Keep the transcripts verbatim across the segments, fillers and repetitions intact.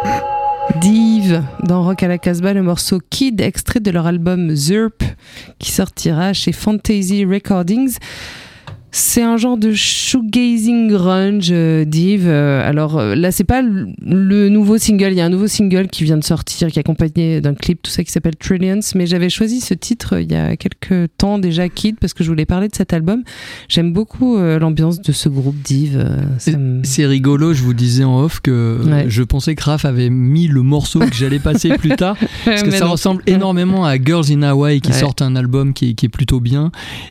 Div dans Rock à la Casbah, le morceau Kid, extrait de leur album Zurp qui sortira chez Fantasy Recordings. C'est un genre de shoegazing grunge, euh, Div. Euh, alors euh, là, c'est pas le, le nouveau single. Il y a un nouveau single qui vient de sortir, qui est accompagné d'un clip, tout ça, qui s'appelle Trillions. Mais j'avais choisi ce titre euh, il y a quelques temps déjà, Kid, parce que je voulais parler de cet album. J'aime beaucoup euh, l'ambiance de ce groupe Div. Euh, c'est, me... c'est rigolo, je vous disais en off que ouais. je pensais que Raph avait mis le morceau que j'allais passer plus tard, parce que ça non. ressemble énormément à Girls in Hawaii qui ouais. sortent un album qui est, qui est plutôt bien.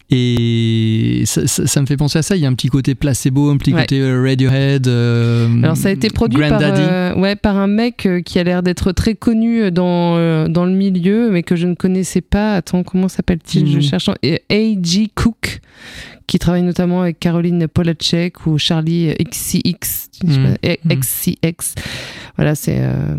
Et ça, ça, ça me fait penser à ça. Il y a un petit côté placebo, un petit ouais. côté Radiohead. Euh, Alors ça a été produit par, euh, ouais, par un mec euh, qui a l'air d'être très connu dans, euh, dans le milieu, mais que je ne connaissais pas. Attends, comment s'appelle-t-il ? mmh. Je cherche. A G Cook, qui travaille notamment avec Caroline Polachek ou Charlie X C X. mmh. X C X. Voilà, c'est euh,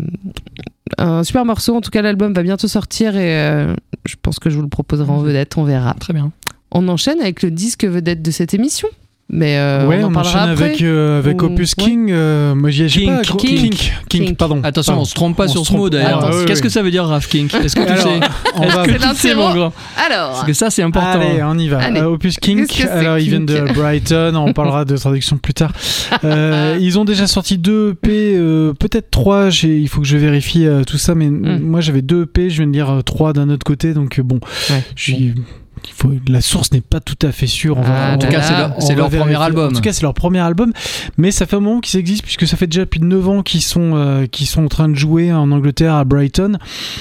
un super morceau. En tout cas, l'album va bientôt sortir et euh, je pense que je vous le proposerai en vedette. On verra. Très bien. On enchaîne avec le disque vedette de cette émission. Mais euh, ouais, on en on parlera enchaîne après. avec, euh, avec Ou... Opus King. Ouais. Euh, moi, j'y ai King, pas. King, King, King, King, King. pardon. Attention, pardon. on se trompe pas on sur se ce mot d'ailleurs. Ah, oui, Qu'est-ce oui. que ça veut dire, Raph King ? Est-ce que tu alors, sais on Est-ce va... que C'est tu sais, mon grand ? Alors. Parce que ça, c'est important. Allez, on y va. Allez. Euh, Opus King. Alors, ils viennent de Brighton. On parlera de traduction plus tard. Euh, ils ont déjà sorti deux E P, euh, peut-être trois. J'ai... Il faut que je vérifie euh, tout ça, mais mm. moi, j'avais deux E P. Je viens de dire euh, trois d'un autre côté, donc euh, bon, ouais. je suis. Il faut, la source n'est pas tout à fait sûre. On va, ah, en tout cas, c'est leur, c'est leur premier album. En tout cas, c'est leur premier album. Mais ça fait un moment qu'ils existent, puisque ça fait déjà plus de neuf ans qu'ils sont, euh, qu'ils sont en train de jouer en Angleterre à Brighton.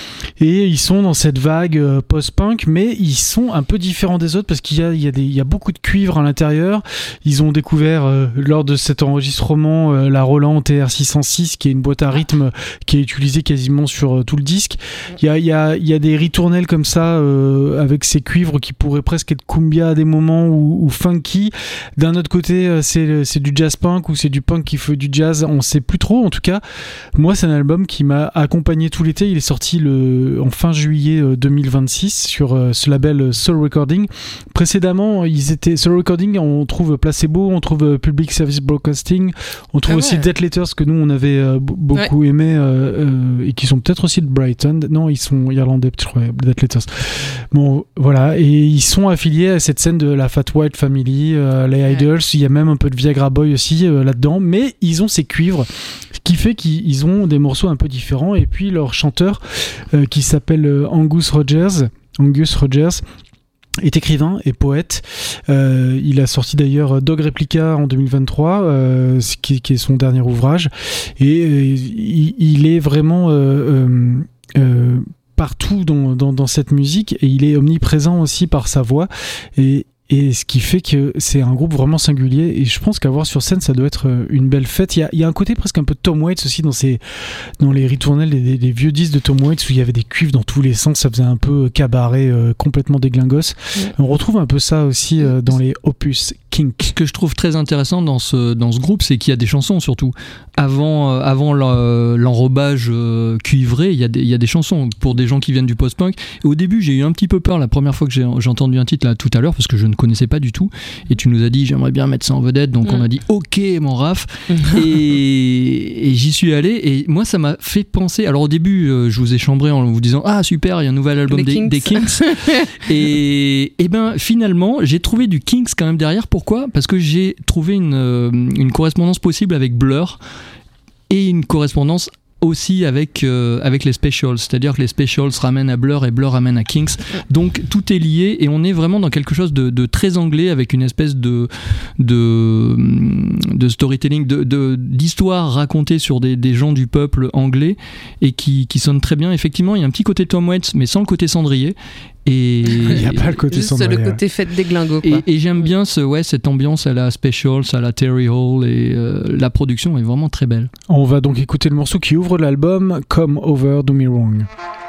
Et ils sont dans cette vague euh, post-punk, mais ils sont un peu différents des autres parce qu'il y a, il y a, des, il y a beaucoup de cuivre à l'intérieur. Ils ont découvert, euh, lors de cet enregistrement, euh, la Roland T R six cent six, qui est une boîte à rythme qui est utilisée quasiment sur euh, tout le disque. Il y a, il y a, il y a des ritournelles comme ça, euh, avec ces cuivres qui pourraient presque être cumbia à des moments ou, ou funky. D'un autre côté, euh, c'est, c'est du jazz punk ou c'est du punk qui fait du jazz. On sait plus trop. En tout cas, moi, c'est un album qui m'a accompagné tout l'été. Il est sorti le en fin juillet deux mille vingt-six sur euh, ce label Soul Recording. Précédemment, ils étaient Soul Recording, on trouve Placebo, on trouve Public Service Broadcasting, on trouve ah aussi ouais. Death Letters que nous on avait euh, b- beaucoup ouais. aimé euh, euh, et qui sont peut-être aussi de Brighton. Non, ils sont irlandais, je crois, Death Letters. Bon, voilà, et ils sont affiliés à cette scène de la Fat White Family, euh, les ouais. Idols. Il y a même un peu de Viagra Boy aussi euh, là-dedans, mais ils ont ces cuivres, ce qui fait qu'ils ont des morceaux un peu différents. Et puis leur chanteur euh, qui s'appelle Angus Rogers, Angus Rogers est écrivain et poète. Euh, il a sorti d'ailleurs Dog Replica en deux mille vingt-trois, euh, qui, qui est son dernier ouvrage. Et euh, il, il est vraiment euh, euh, euh, partout dans, dans, dans cette musique, et il est omniprésent aussi par sa voix. Et Et ce qui fait que c'est un groupe vraiment singulier, et je pense qu'avoir sur scène ça doit être une belle fête. Il y a, il y a un côté presque un peu de Tom Waits aussi dans, ces, dans les ritournelles, les, les vieux disques de Tom Waits où il y avait des cuivres dans tous les sens, ça faisait un peu cabaret, euh, complètement déglingos. Ouais. On retrouve un peu ça aussi euh, dans les Opus King. Ce que je trouve très intéressant dans ce, dans ce groupe, c'est qu'il y a des chansons surtout. Avant, euh, avant l'enrobage euh, cuivré, il y, a des, il y a des chansons pour des gens qui viennent du post-punk. Et au début, j'ai eu un petit peu peur la première fois que j'ai, j'ai entendu un titre là tout à l'heure, parce que je ne connaissais pas du tout, et tu nous as dit j'aimerais bien mettre ça en vedette, donc mmh. on a dit ok mon Raph, et, et j'y suis allé, et moi ça m'a fait penser, alors au début euh, je vous ai chambré en vous disant ah super, il y a un nouvel album des Kings, des Kings. et, et ben finalement j'ai trouvé du Kings quand même derrière. Pourquoi ? Parce que j'ai trouvé une, euh, une correspondance possible avec Blur, et une correspondance aussi avec, euh, avec les Specials, c'est-à-dire que les Specials ramènent à Blur et Blur ramène à Kings, donc tout est lié, et on est vraiment dans quelque chose de, de très anglais, avec une espèce de, de, de storytelling, de, de, d'histoire racontée sur des, des gens du peuple anglais, et qui, qui sonne très bien. Effectivement, il y a un petit côté Tom Waits, mais sans le côté cendrier. Et il n'y a pas le côté juste le côté fête des glingos, quoi. Et, et j'aime bien ce, ouais, cette ambiance à la Specials, à la Terry Hall, et euh, la production est vraiment très belle. On va donc écouter le morceau qui ouvre l'album, Come Over, Do Me Wrong.